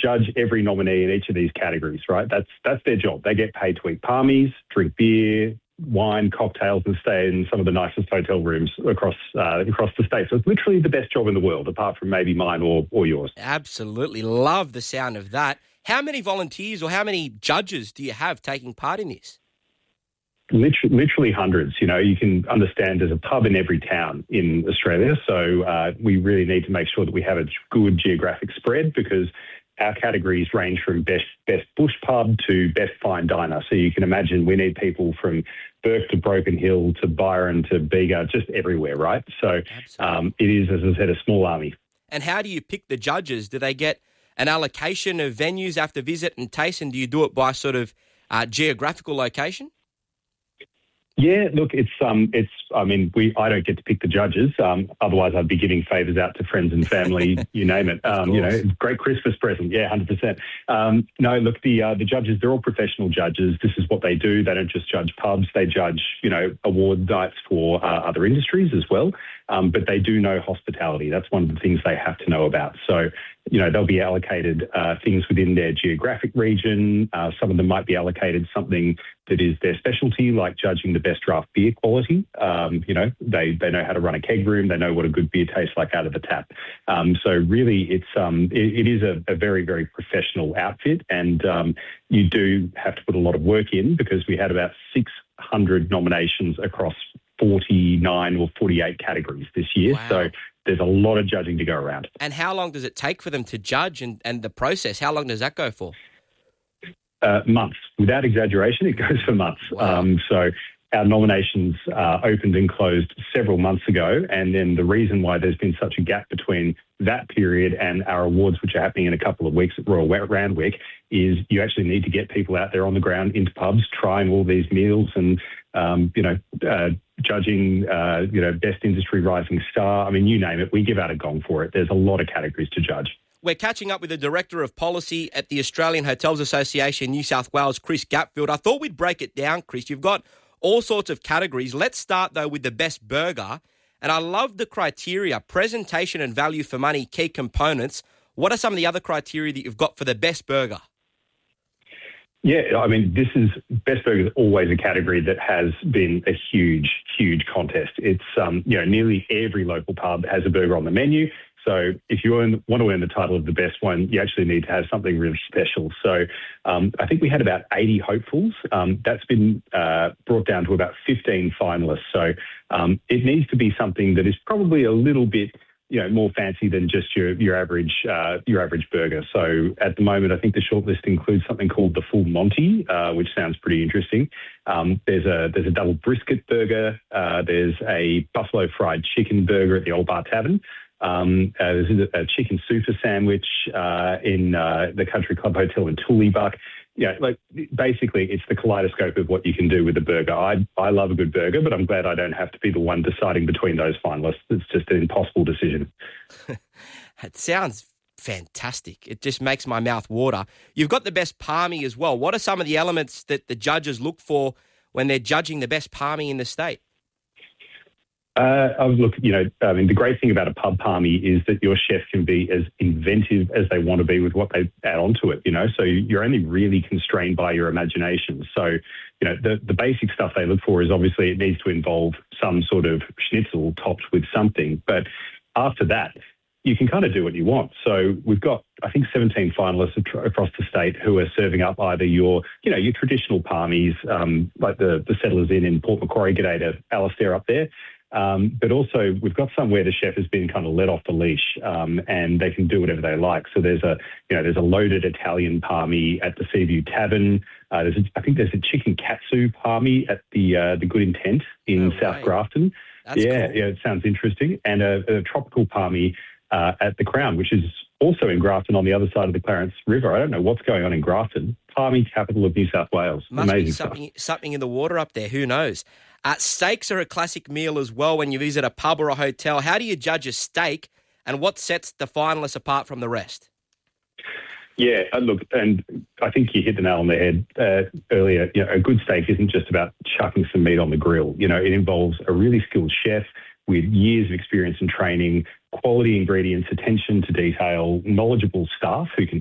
judge every nominee in each of these categories, right? That's their job. They get paid to eat palmies, drink beer, wine, cocktails, and stay in some of the nicest hotel rooms across the state. So it's literally the best job in the world, apart from maybe mine or yours. Absolutely. Love the sound of that. How many volunteers or how many judges do you have taking part in this? Literally hundreds. You can understand there's a pub in every town in Australia. So we really need to make sure that we have a good geographic spread, because our categories range from best bush pub to best fine diner. So you can imagine we need people from Bourke to Broken Hill to Byron to Bega, just everywhere, right? So it is, as I said, a small army. And how do you pick the judges? Do they get an allocation of venues after visit and taste, and do you do it by sort of geographical location? Yeah, look, I don't get to pick the judges. Otherwise, I'd be giving favours out to friends and family, you name it. Great Christmas present. Yeah, 100%. No, look, the judges, they're all professional judges. This is what they do. They don't just judge pubs. They judge, award nights for other industries as well. But they do know hospitality. That's one of the things they have to know about. So, they'll be allocated things within their geographic region. Some of them might be allocated something that is their specialty, like judging the best draft beer quality. They know how to run a keg room. They know what a good beer tastes like out of the tap. So really, it is a very, very professional outfit, and you do have to put a lot of work in, because we had about 600 nominations across 49 or 48 categories this year. Wow. So there's a lot of judging to go around. And how long does it take for them to judge, and the process? How long does that go for? Months. Without exaggeration, it goes for months. Wow. So our nominations opened and closed several months ago, and then the reason why there's been such a gap between that period and our awards, which are happening in a couple of weeks at Royal Randwick, is you actually need to get people out there on the ground into pubs, trying all these meals and, judging, best industry rising star. I mean, you name it, we give out a gong for it. There's a lot of categories to judge. We're catching up with the Director of Policy at the Australian Hotels Association, New South Wales, Chris Gapfield. I thought we'd break it down, Chris. You've got all sorts of categories. Let's start, though, with the best burger. And I love the criteria: presentation and value for money, key components. What are some of the other criteria that you've got for the best burger? Yeah, I mean, Best Burger is always a category that has been a huge, huge contest. It's, nearly every local pub has a burger on the menu. So if you want to earn the title of the best one, you actually need to have something really special. So I think we had about 80 hopefuls. That's been brought down to about 15 finalists. So it needs to be something that is probably a little bit more fancy than just your average burger. So at the moment, I think the shortlist includes something called the Full Monty, which sounds pretty interesting. There's a double brisket burger. There's a buffalo fried chicken burger at the Old Bar Tavern. There's a chicken super sandwich in the Country Club Hotel in Tooleybuck. Yeah, basically it's the kaleidoscope of what you can do with a burger. I love a good burger, but I'm glad I don't have to be the one deciding between those finalists. It's just an impossible decision. It sounds fantastic. It just makes my mouth water. You've got the best palmy as well. What are some of the elements that the judges look for when they're judging the best palmy in the state? The great thing about a pub palmy is that your chef can be as inventive as they want to be with what they add onto it, so you're only really constrained by your imagination. So, the basic stuff they look for is obviously it needs to involve some sort of schnitzel topped with something. But after that, you can kind of do what you want. So we've got, I think, 17 finalists across the state who are serving up either your traditional palmies, like the Settlers Inn in Port Macquarie. G'day to Alistair up there. But also we've got some where the chef has been kind of let off the leash, and they can do whatever they like. So there's a loaded Italian palmy at the Seaview Tavern. I think there's a chicken katsu palmy at the Good Intent in South Grafton. That's cool. Yeah, it sounds interesting. And a tropical palmy at the Crown, which is also in Grafton on the other side of the Clarence River. I don't know what's going on in Grafton. Palmy capital of New South Wales. Must Amazing be something in the water up there. Who knows? Steaks are a classic meal as well when you visit a pub or a hotel. How do you judge a steak, and what sets the finalists apart from the rest? Yeah, look, and I think you hit the nail on the head earlier. A good steak isn't just about chucking some meat on the grill. It involves a really skilled chef with years of experience and training, quality ingredients, attention to detail, knowledgeable staff who can